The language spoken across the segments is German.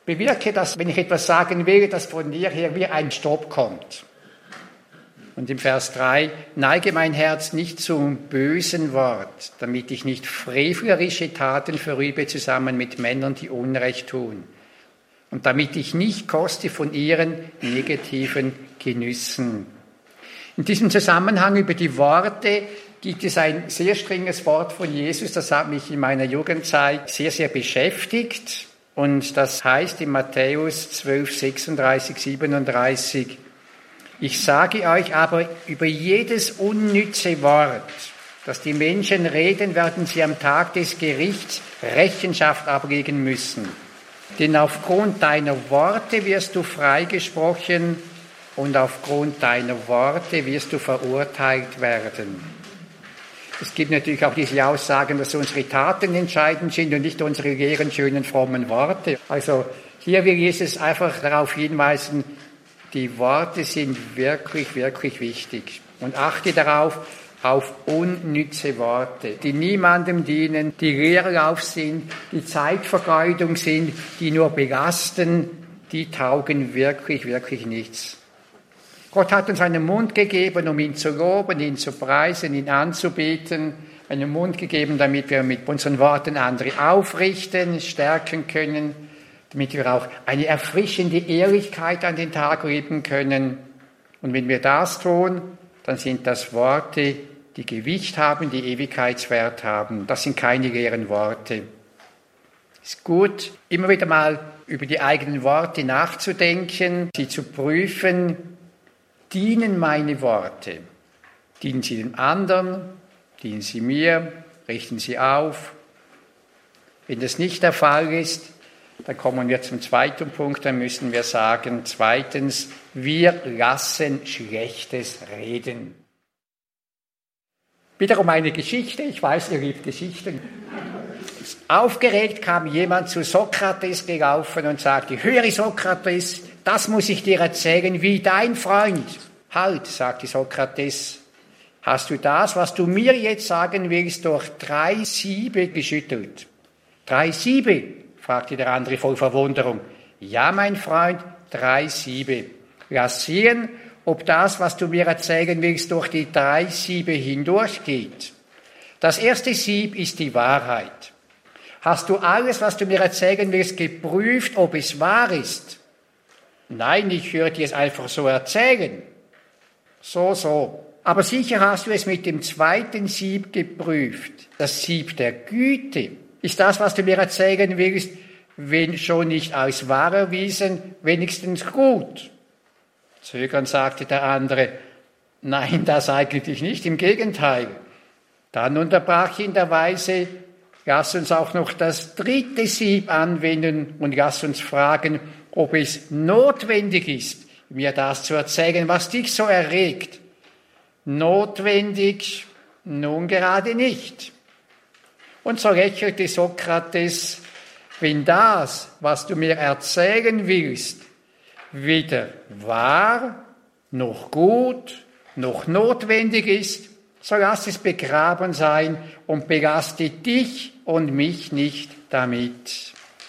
Bewirke, dass, wenn ich etwas sagen will, dass von dir her wie ein Stopp kommt. Und im Vers 3, neige mein Herz nicht zum bösen Wort, damit ich nicht frevlerische Taten verübe zusammen mit Männern, die Unrecht tun. Und damit ich nicht koste von ihren negativen Genüssen. In diesem Zusammenhang über die Worte gibt es ein sehr strenges Wort von Jesus, das hat mich in meiner Jugendzeit sehr, sehr beschäftigt. Und das heißt in Matthäus 12, 36, 37, ich sage euch aber, über jedes unnütze Wort, das die Menschen reden, werden sie am Tag des Gerichts Rechenschaft ablegen müssen. Denn aufgrund deiner Worte wirst du freigesprochen und aufgrund deiner Worte wirst du verurteilt werden. Es gibt natürlich auch diese Aussagen, dass unsere Taten entscheidend sind und nicht unsere leeren, schönen, frommen Worte. Also hier will Jesus einfach darauf hinweisen, die Worte sind wirklich, wirklich wichtig. Und achte darauf, auf unnütze Worte, die niemandem dienen, die Leerlauf sind, die Zeitvergeudung sind, die nur belasten, die taugen wirklich, wirklich nichts. Gott hat uns einen Mund gegeben, um ihn zu loben, ihn zu preisen, ihn anzubeten. Einen Mund gegeben, damit wir mit unseren Worten andere aufrichten, stärken können, damit wir auch eine erfrischende Ehrlichkeit an den Tag leben können. Und wenn wir das tun, dann sind das Worte, die Gewicht haben, die Ewigkeitswert haben. Das sind keine leeren Worte. Es ist gut, immer wieder mal über die eigenen Worte nachzudenken, sie zu prüfen. Dienen meine Worte? Dienen sie dem anderen? Dienen sie mir? Richten sie auf? Wenn das nicht der Fall ist, dann kommen wir zum zweiten Punkt, dann müssen wir sagen, zweitens, wir lassen Schlechtes reden. Wiederum eine Geschichte, ich weiß, ihr liebt Geschichten. Aufgeregt kam jemand zu Sokrates gelaufen und sagte, höre Sokrates, das muss ich dir erzählen, wie dein Freund. Halt, sagte Sokrates, hast du das, was du mir jetzt sagen willst, durch 3 Siebe geschüttelt? 3 Siebe? Fragte der andere voll Verwunderung. Ja, mein Freund, 3 Siebe. Lass sehen, ob das, was du mir erzählen willst, durch die 3 Siebe hindurchgeht. Das erste Sieb ist die Wahrheit. Hast du alles, was du mir erzählen willst, geprüft, ob es wahr ist? Nein, ich höre dir es einfach so erzählen. So. Aber sicher hast du es mit dem zweiten Sieb geprüft. Das Sieb der Güte. Ist das, was du mir erzählen willst, wenn schon nicht als wahr erwiesen, wenigstens gut? Zögernd sagte der andere, nein, das eigentlich nicht, im Gegenteil. Dann unterbrach ihn der Weise, lass uns auch noch das dritte Sieb anwenden und lass uns fragen, ob es notwendig ist, mir das zu erzählen, was dich so erregt. Notwendig? Nun gerade nicht. Und so lächelte Sokrates, wenn das, was du mir erzählen willst, weder wahr, noch gut, noch notwendig ist, so lass es begraben sein und belaste dich und mich nicht damit.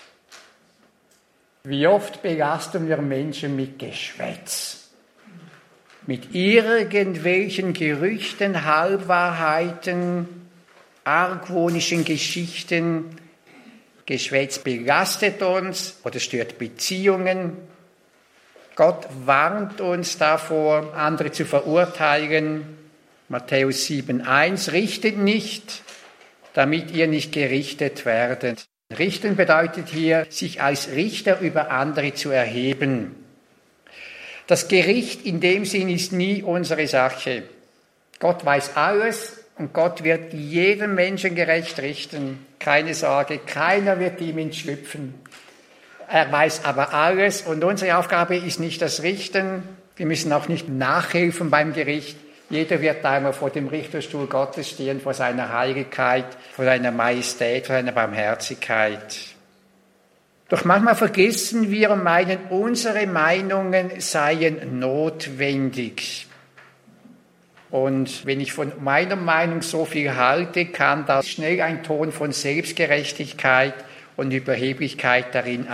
Wie oft belasten wir Menschen mit Geschwätz, mit irgendwelchen Gerüchten, Halbwahrheiten, argwöhnischen Geschichten. Geschwätz belastet uns oder stört Beziehungen. Gott warnt uns davor, andere zu verurteilen. Matthäus 7,1, richtet nicht, damit ihr nicht gerichtet werdet. Richten bedeutet hier, sich als Richter über andere zu erheben. Das Gericht in dem Sinn ist nie unsere Sache. Gott weiß alles und Gott wird jedem Menschen gerecht richten. Keine Sorge, keiner wird ihm entschlüpfen. Er weiß aber alles und unsere Aufgabe ist nicht das Richten. Wir müssen auch nicht nachhelfen beim Gericht. Jeder wird einmal vor dem Richterstuhl Gottes stehen, vor seiner Heiligkeit, vor seiner Majestät, vor seiner Barmherzigkeit. Doch manchmal vergessen wir und meinen, unsere Meinungen seien notwendig. Und wenn ich von meiner Meinung so viel halte, kann da schnell ein Ton von Selbstgerechtigkeit und Überheblichkeit darin